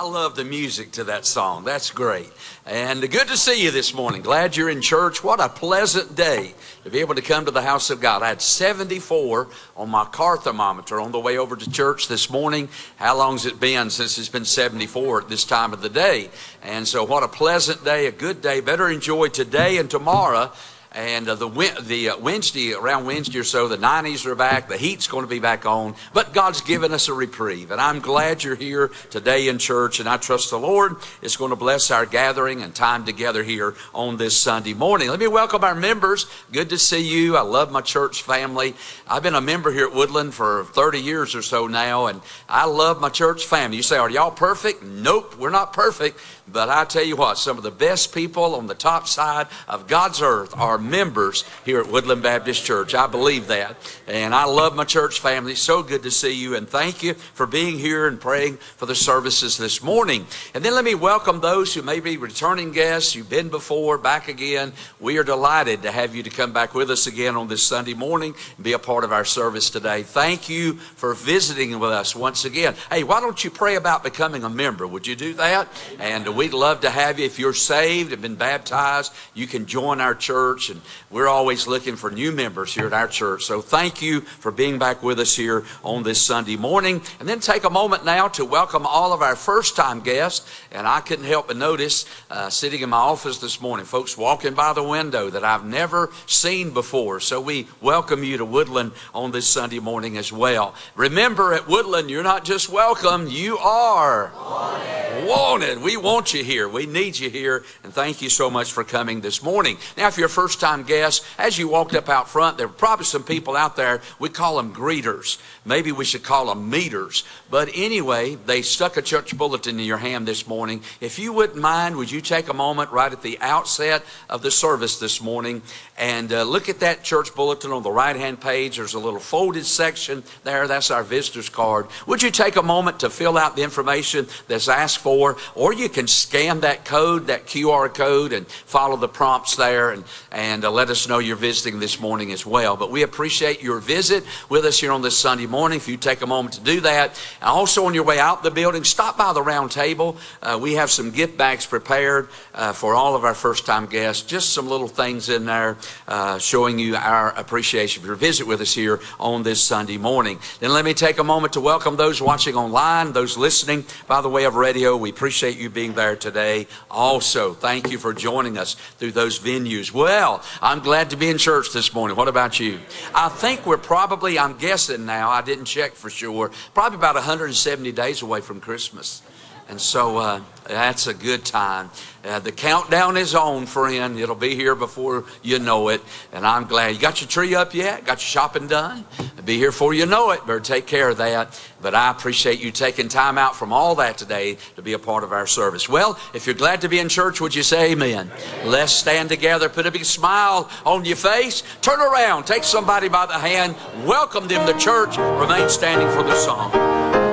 love the music to that song. That's great. And good to see you this morning. Glad you're in church. What a pleasant day to be able to come to the house of God. I had 74 on my car thermometer on the way over to church this morning. How long's it been since it's been 74 at this time of the day? And so what a pleasant day, a good day. Better enjoy today and tomorrow. And Wednesday, around Wednesday or so, the 90s are back. The heat's going to be back on. But God's given us a reprieve. And I'm glad you're here today in church. And I trust the Lord is going to bless our gathering and time together here on this Sunday morning. Let me welcome our members. Good to see you. I love my church family. I've been a member here at Woodland for 30 years or so now. And I love my church family. You say, are y'all perfect? Nope, we're not perfect. But I tell you what, some of the best people on the top side of God's earth are members here at Woodland Baptist Church. I believe that. And I love my church family. So good to see you. And thank you for being here and praying for the services this morning. And then let me welcome those who may be returning guests. You've been before, back again. We are delighted to have you to come back with us again on this Sunday morning and be a part of our service today. Thank you for visiting with us once again. Hey, why don't you pray about becoming a member? Would you do that? And we'd love to have you. If you're saved and been baptized, you can join our church. And we're always looking for new members here at our church. So thank you for being back with us here on this Sunday morning. And then take a moment now to welcome all of our first-time guests. And I couldn't help but notice, sitting in my office this morning, folks walking by the window that I've never seen before. So we welcome you to Woodland on this Sunday morning as well. Remember, at Woodland, you're not just welcome, you are wanted. We want you here. We need you here. And thank you so much for coming this morning. Now, if you're a first-time guest, as you walked up out front, there were probably some people out there, we call them greeters. Maybe we should call them meters. But anyway, they stuck a church bulletin in your hand this morning. If you wouldn't mind, would you take a moment right at the outset of the service this morning and look at that church bulletin on the right-hand page. There's a little folded section there. That's our visitor's card. Would you take a moment to fill out the information that's asked for? Or you can scan that code, that QR code, and follow the prompts there and let us know you're visiting this morning as well. But we appreciate your visit with us here on this Sunday morning. If you take a moment to do that. And also on your way out the building, stop by the round table. We have some gift bags prepared for all of our first-time guests. Just some little things in there showing you our appreciation for your visit with us here on this Sunday morning. Then let me take a moment to welcome those watching online, those listening by the way of radio. We appreciate you being there today. Also, thank you for joining us through those venues. Well, I'm glad to be in church this morning. What about you? I think we're probably, I'm guessing now, I didn't check for sure, probably about 170 days away from Christmas. And so that's a good time. The countdown is on, friend. It'll be here before you know it. And I'm glad. You got your tree up yet? Got your shopping done? It'll be here before you know it. Better take care of that. But I appreciate you taking time out from all that today to be a part of our service. Well, if you're glad to be in church, would you say amen? Let's stand together. Put a big smile on your face. Turn around. Take somebody by the hand. Welcome them to church. Remain standing for the song.